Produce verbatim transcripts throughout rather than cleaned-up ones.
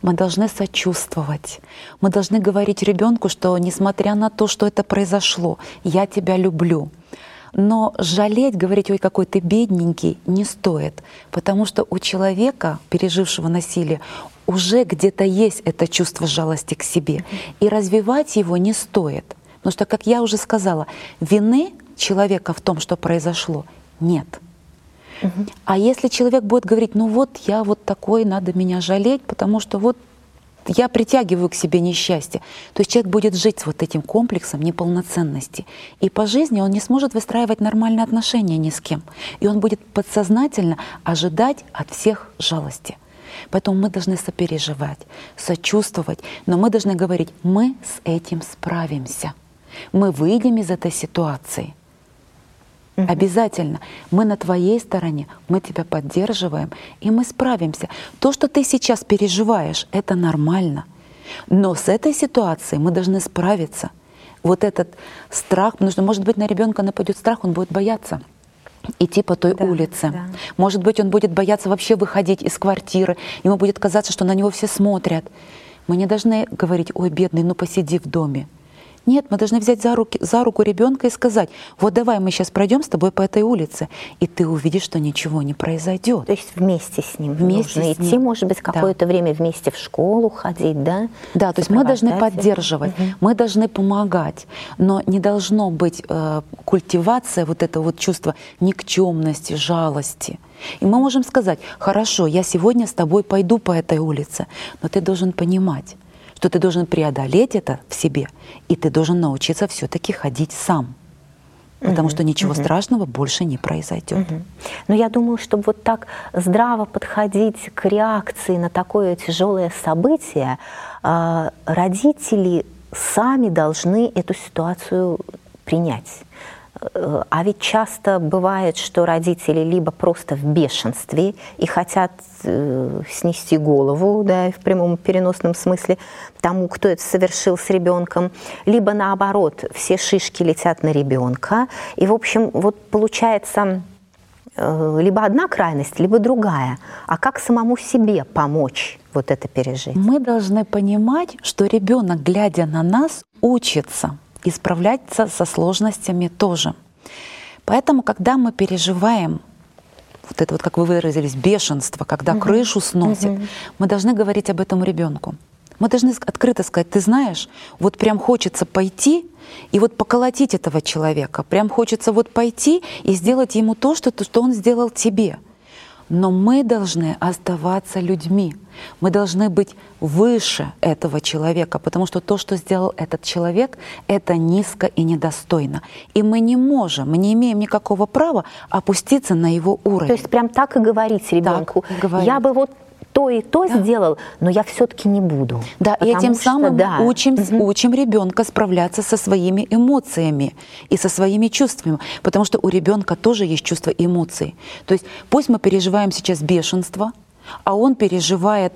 Мы должны сочувствовать. Мы должны говорить ребенку, что несмотря на то, что это произошло, я тебя люблю. Но жалеть, говорить, ой, какой ты бедненький, не стоит, потому что у человека, пережившего насилие, уже где-то есть это чувство жалости к себе. И развивать его не стоит. Потому что, как я уже сказала, вины человека в том, что произошло, нет. Угу. А если человек будет говорить, ну вот я вот такой, надо меня жалеть, потому что вот я притягиваю к себе несчастье. То есть человек будет жить с вот этим комплексом неполноценности. И по жизни он не сможет выстраивать нормальные отношения ни с кем. И он будет подсознательно ожидать от всех жалости. Поэтому мы должны сопереживать, сочувствовать, но мы должны говорить, мы с этим справимся. Мы выйдем из этой ситуации. Mm-hmm. Обязательно. Мы на твоей стороне, мы тебя поддерживаем, и мы справимся. То, что ты сейчас переживаешь, это нормально. Но с этой ситуацией мы должны справиться. Вот этот страх, потому что, может быть, на ребенка нападет страх, он будет бояться идти по той да, улице. Да. Может быть, он будет бояться вообще выходить из квартиры. Ему будет казаться, что на него все смотрят. Мы не должны говорить, ой, бедный, ну посиди в доме. Нет, мы должны взять за, руки, за руку ребенка и сказать, вот давай мы сейчас пройдем с тобой по этой улице, и ты увидишь, что ничего не произойдет. То есть вместе с ним вместе нужно с идти, ним. Может быть, какое-то да. время вместе в школу ходить, да? Да, то есть мы должны поддерживать, угу. мы должны помогать, но не должно быть э, культивация вот этого вот чувства никчемности, жалости. И мы можем сказать, хорошо, я сегодня с тобой пойду по этой улице, но ты должен понимать, что ты должен преодолеть это в себе, и ты должен научиться все-таки ходить сам. Потому uh-huh, что ничего uh-huh. страшного больше не произойдет. Uh-huh. Но я думаю, чтобы вот так здраво подходить к реакции на такое тяжелое событие, родители сами должны эту ситуацию принять. А ведь часто бывает, что родители либо просто в бешенстве и хотят э, снести голову, да, в прямом переносном смысле, тому, кто это совершил с ребенком, либо наоборот, все шишки летят на ребенка. И, в общем, вот получается э, либо одна крайность, либо другая. А как самому себе помочь вот это пережить? Мы должны понимать, что ребенок, глядя на нас, учится и справляться со сложностями тоже. Поэтому, когда мы переживаем вот это вот, как вы выразились, бешенство, когда uh-huh. крышу сносит, uh-huh. мы должны говорить об этом ребенку. Мы должны открыто сказать, ты знаешь, вот прям хочется пойти и вот поколотить этого человека, прям хочется вот пойти и сделать ему то, что, что он сделал тебе. Но мы должны оставаться людьми. Мы должны быть выше этого человека, потому что то, что сделал этот человек, это низко и недостойно. И мы не можем, мы не имеем никакого права опуститься на его уровень. То есть прям так и говорить ребенку. Я бы вот то и то да. сделал, но я все-таки не буду. Да, и этим что, самым да. учим, угу. учим ребенка справляться со своими эмоциями и со своими чувствами, потому что у ребенка тоже есть чувства и эмоции. То есть пусть мы переживаем сейчас бешенство, а он переживает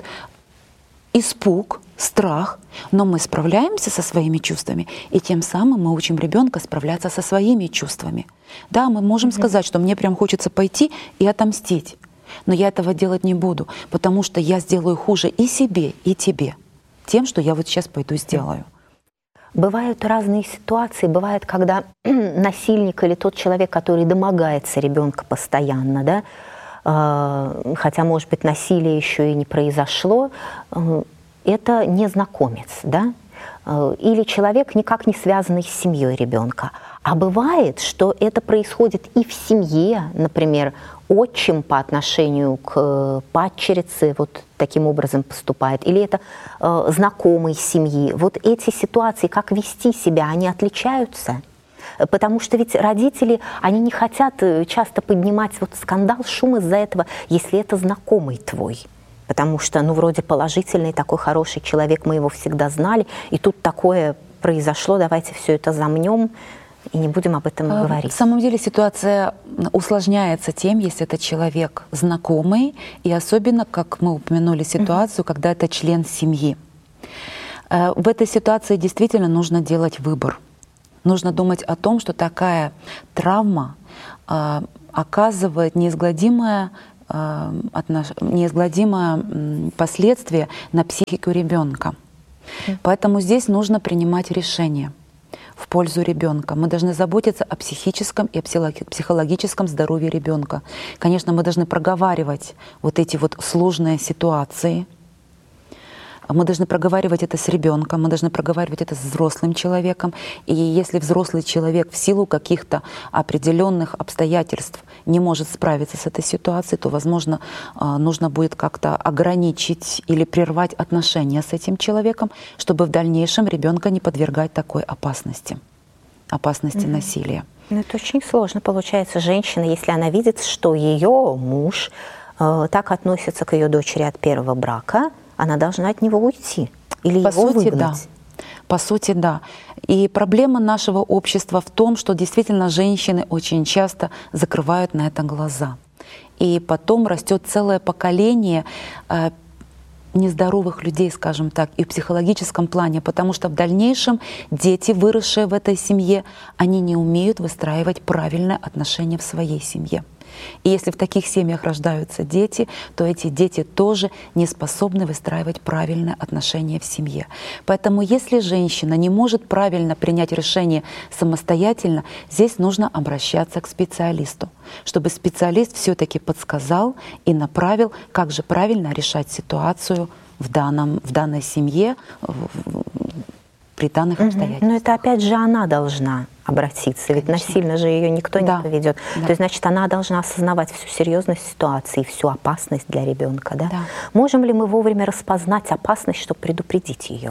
испуг, страх, но мы справляемся со своими чувствами, и тем самым мы учим ребенка справляться со своими чувствами. Да, мы можем угу. сказать, что мне прям хочется пойти и отомстить. Но я этого делать не буду, потому что я сделаю хуже и себе, и тебе тем, что я вот сейчас пойду сделаю. Бывают разные ситуации. Бывает, когда насильник или тот человек, который домогается ребенка постоянно, да, хотя, может быть, насилие еще и не произошло, это незнакомец, да, или человек, никак не связанный с семьей ребенка. А бывает, что это происходит и в семье, например, отчим по отношению к падчерице вот таким образом поступает, или это э, знакомый семьи. Вот эти ситуации, как вести себя, они отличаются? Потому что ведь родители, они не хотят часто поднимать вот скандал, шум из-за этого, если это знакомый твой. Потому что, ну, вроде положительный, такой хороший человек, мы его всегда знали, и тут такое произошло, давайте все это замнем и не будем об этом а, говорить. В самом деле ситуация усложняется тем, если это человек знакомый, и особенно, как мы упомянули, ситуацию, mm-hmm. когда это член семьи. В этой ситуации действительно нужно делать выбор. Нужно думать о том, что такая травма оказывает неизгладимое неизгладимое последствие на психику ребенка. Поэтому здесь нужно принимать решение в пользу ребенка. Мы должны заботиться о психическом и о психологическом здоровье ребенка. Конечно, мы должны проговаривать вот эти вот сложные ситуации. Мы должны проговаривать это с ребенком, мы должны проговаривать это с взрослым человеком. И если взрослый человек в силу каких-то определенных обстоятельств не может справиться с этой ситуацией, то, возможно, нужно будет как-то ограничить или прервать отношения с этим человеком, чтобы в дальнейшем ребенка не подвергать такой опасности, опасности mm-hmm. насилия. Ну, это очень сложно получается. Женщина, если она видит, что ее муж э, так относится к ее дочери от первого брака, она должна от него уйти или По его сути, выгнать. Да. По сути, да. И проблема нашего общества в том, что действительно женщины очень часто закрывают на это глаза. И потом растет целое поколение э, нездоровых людей, скажем так, и в психологическом плане, потому что в дальнейшем дети, выросшие в этой семье, они не умеют выстраивать правильные отношения в своей семье. И если в таких семьях рождаются дети, то эти дети тоже не способны выстраивать правильные отношения в семье. Поэтому если женщина не может правильно принять решение самостоятельно, здесь нужно обращаться к специалисту, чтобы специалист все-таки подсказал и направил, как же правильно решать ситуацию в, данном, в данной семье, при данных угу. обстоятельствах. Но это опять же она должна обратиться, ведь Конечно. Насильно же ее никто да. не поведет. Да. То есть, значит, она должна осознавать всю серьезность ситуации, всю опасность для ребенка. Да? Да. Можем ли мы вовремя распознать опасность, чтобы предупредить ее?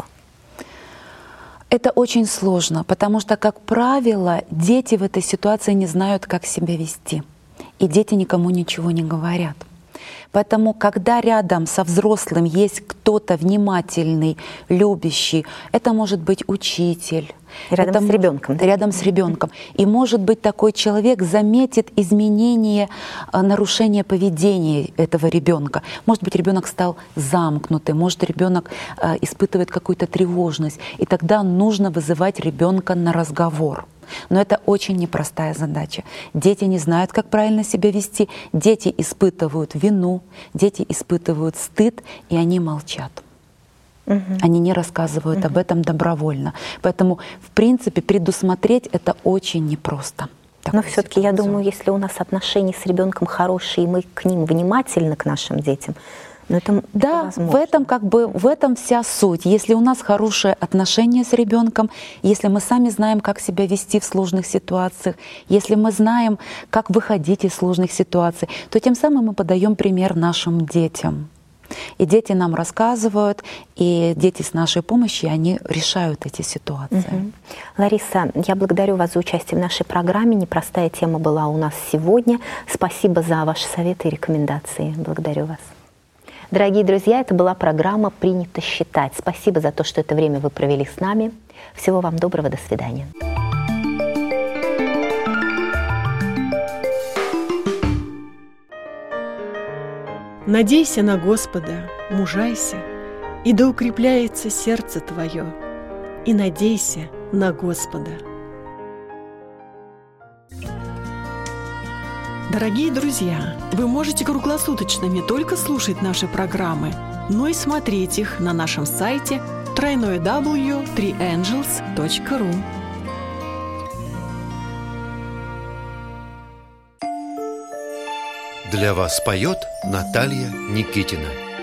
Это очень сложно, потому что, как правило, дети в этой ситуации не знают, как себя вести. И дети никому ничего не говорят. Поэтому, когда рядом со взрослым есть кто-то внимательный, любящий, это может быть учитель. Рядом это с ребенком. Да? Рядом с ребенком. И, может быть, такой человек заметит изменение, нарушение поведения этого ребенка. Может быть, ребенок стал замкнутым, может, ребенок испытывает какую-то тревожность. И тогда нужно вызывать ребенка на разговор. Но это очень непростая задача. Дети не знают, как правильно себя вести. Дети испытывают вину, дети испытывают стыд, и они молчат. Угу. Они не рассказывают угу. об этом добровольно. Поэтому, в принципе, предусмотреть это очень непросто. Но все-таки, я думаю, если у нас отношения с ребенком хорошие, и мы к ним внимательны, к нашим детям, но это, да, это в этом как бы в этом вся суть. Если у нас хорошие отношения с ребенком, если мы сами знаем, как себя вести в сложных ситуациях, если мы знаем, как выходить из сложных ситуаций, то тем самым мы подаем пример нашим детям. И дети нам рассказывают, и дети с нашей помощью, они решают эти ситуации. Угу. Лариса, я благодарю вас за участие в нашей программе. Непростая тема была у нас сегодня. Спасибо за ваши советы и рекомендации. Благодарю вас. Дорогие друзья, это была программа «Принято считать». Спасибо за то, что это время вы провели с нами. Всего вам доброго, до свидания. Надейся на Господа, мужайся, и да укрепляется сердце твое, и надейся на Господа. Дорогие друзья, вы можете круглосуточно не только слушать наши программы, но и смотреть их на нашем сайте дабл ю дабл ю дабл ю точка три энджелс точка ру. Для вас поет Наталья Никитина.